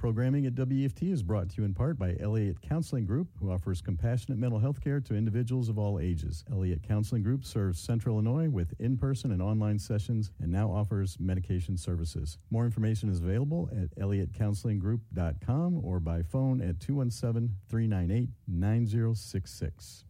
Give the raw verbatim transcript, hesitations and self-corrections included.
Programming at W E F T is brought to you in part by Elliott Counseling Group, who offers compassionate mental health care to individuals of all ages. Elliott Counseling Group serves Central Illinois with in-person and online sessions and now offers medication services. More information is available at elliott counseling group dot com or by phone at two one seven, three nine eight, nine zero six six.